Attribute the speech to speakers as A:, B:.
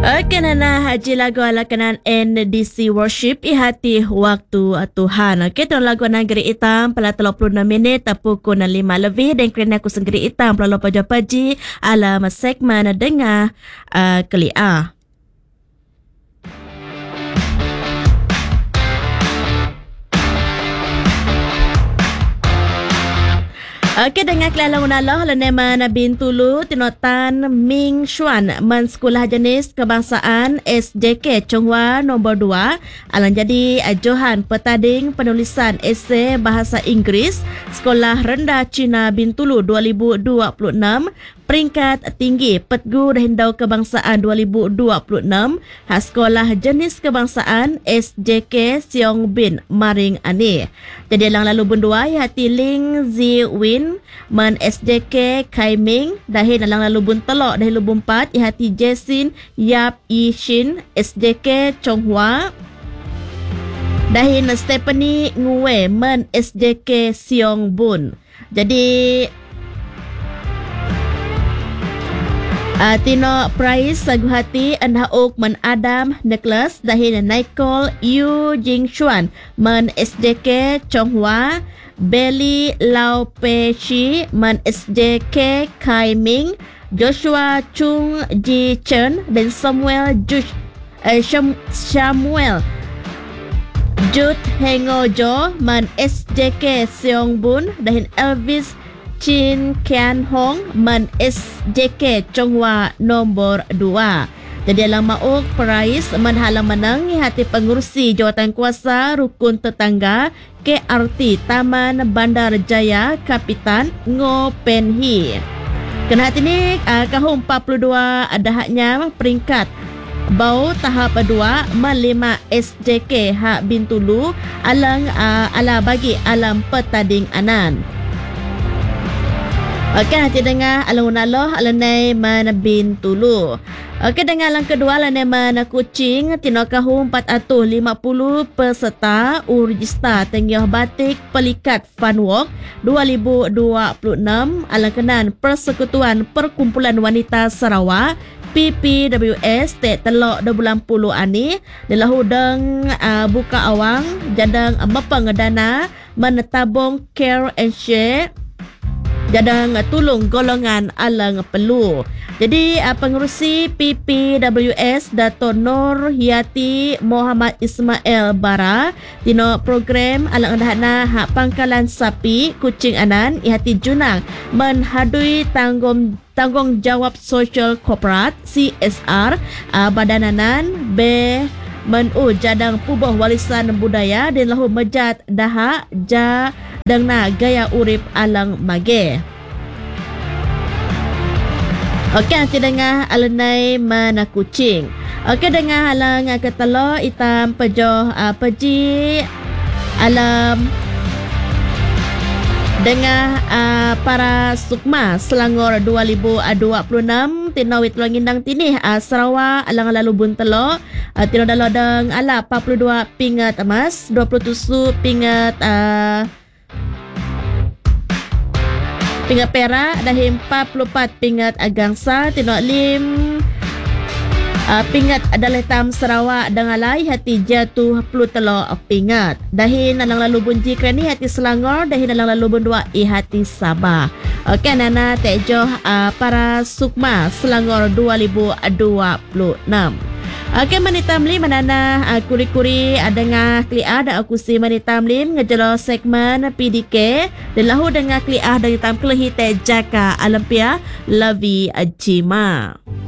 A: Kenana haji lagu ala kanan NDC Worship ihati waktu Tuhan. Kita lagu negeri hitam pada 36 minit pukul 5 lebih dan kerana aku senggeri hitam pelalu paji alam segmen dengar kelia. Dengan kelalang unalah leneman Bintulu tinotan Ming Xuan men sekolah jenis kebangsaan SJK Chonghua nombor 2 alang jadi Johan petading penulisan esei bahasa Inggeris Sekolah Rendah Cina Bintulu 2026 peringkat tinggi Petgu Hindau Kebangsaan 2026 Sekolah Jenis Kebangsaan SJK Siong Bin Maring Ani. Jadi lang lalu bundua hati Ling Zi Win man SJK Kai Ming dahin lang lalu bun telok dahin lubun 4 hati Jasin Yap Yi Shin SJK Chonghua dahin Stephanie Ngue man SJK Siong Bun. Jadi Tino Price Saguhati Anhaok Man Adam Nicholas dahin Nicole Yu Jing Xuan man SJK Chonghua Belly Lau Pe Shi man SJK Kai Ming Joshua Chung Ji Chen dan Samuel Jut Hengo Jo man SJK Seong Bun dahin Elvis Chin Kian Hong man SJK Chonghua nombor 2. Jadi dalam mauk Perais menhalang menang hati pengurusi jawatan kuasa rukun tetangga KRT Taman Bandar Jaya Kapitan Ngo Pen Hee. Kena hati ni kahum 42 ada haknya peringkat bau tahap 2 melima SJK hak Bintulu alang ala bagi alam petading anan. Okey, hati dengar alun-alun alanai mana Bintulu. Okey, dengar alang kedua alanai mana Kuching tino kahum 450 peserta urjista tengyah batik pelikat Fun Walk 2026 alang kenan Persekutuan Perkumpulan Wanita Sarawak PPWS Tek Telok 20 ani dalam hudang buka awang jadang mepengedana menetabung care and share jadang tulung golongan alang perlu. Jadi pengurusi PPWS Dato' Nur Hiyati Muhammad Ismail Bara tino program alang andahana hak pangkalan sapi Kuching anan ihati junang menhadui tanggungjawab sosial korporat CSR badananan menu jadang pubuh warisan budaya dan lahu mejat daha dangna gaya urip alang mage. Okey, nanti dengar alanai mana Kuching. Okey, dengar halang ketelo hitam pejoh peji alam dengar para sukma Selangor 2026 tino wit langindang tinih Sarawak alang lalu buntelo tino dalodang ala 42 pingat emas 27 pingat pingat perak dahim 44 pingat agangsa tino lim pingat adalah tam Sarawak dengan lai hati jatuh pelu telok pingat dahin alang lalu bunji kerani hati Selangor dahin alang lalu bundua hati Sabah. Okey nana tejoh para sukma Selangor 2026. Okey manitam lim manana kuri-kuri adengah kliah dan akusi manitam lim ngejelo segmen PDK dan lahu dengan kliah dan hitam kelehi te jaka alampia Lavi Ajima.